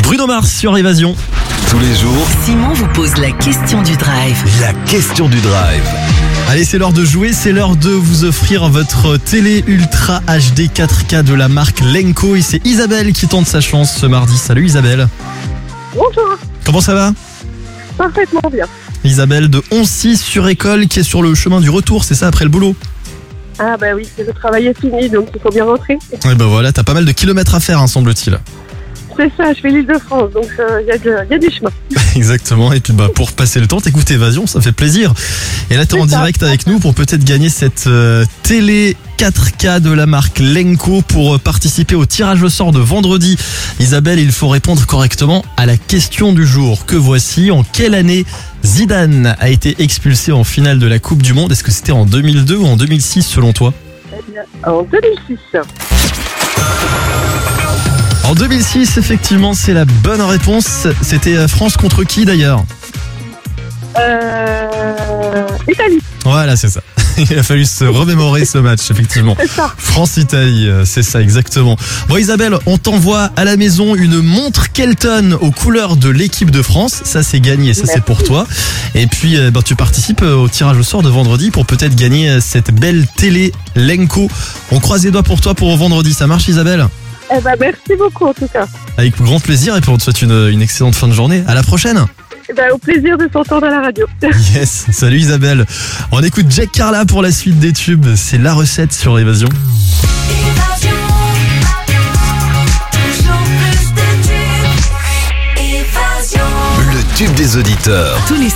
Bruno Mars sur Évasion. Tous les jours, Simon vous pose la question du drive. la question du drive. Allez, c'est l'heure de jouer, c'est l'heure de vous offrir votre télé Ultra HD 4K de la marque Lenko. Et c'est Isabelle qui tente sa chance ce mardi. Salut Isabelle. Bonjour, Comment ça va? parfaitement bien. Isabelle de 11-6 sur École qui est sur le chemin du retour, c'est ça, après le boulot? Ah bah oui, le travail est fini, donc il faut bien rentrer. Et ben voilà, t'as pas mal de kilomètres à faire, semble-t-il. C'est ça, je fais l'île de France, donc il y a du chemin. Exactement, et puis pour passer le temps, t'écoutes Évasion, ça fait plaisir. Et là, t'es en C'est ça. direct avec nous pour peut-être gagner cette télé 4K de la marque Lenko pour participer au tirage au sort de vendredi. Isabelle, il faut répondre correctement à la question du jour que voici. En quelle année Zidane a été expulsé en finale de la Coupe du Monde? Est-ce que c'était en 2002 ou en 2006 selon toi? Eh bien, en 2006. En 2006, effectivement, c'est la bonne réponse. C'était France contre qui d'ailleurs? Italie, Voilà, c'est ça. Il a fallu se remémorer ce match, effectivement. c'est ça. France-Italie, c'est ça exactement. Bon Isabelle, on t'envoie à la maison une montre Kelton aux couleurs de l'équipe de France. Ça c'est gagné, ça c'est pour toi. Et puis tu participes au tirage au sort de vendredi pour peut-être gagner cette belle télé Lenko. On croise les doigts pour toi pour vendredi, ça marche Isabelle? Eh ben, merci beaucoup en tout cas. Avec grand plaisir et puis on te souhaite une excellente fin de journée. À la prochaine. Eh ben, au plaisir de s'entendre à la radio. Yes, salut Isabelle. On écoute Jack Carla pour la suite des tubes. C'est la recette sur Évasion. Évasion, toujours plus de tubes. Évasion. Le tube des auditeurs. Tous les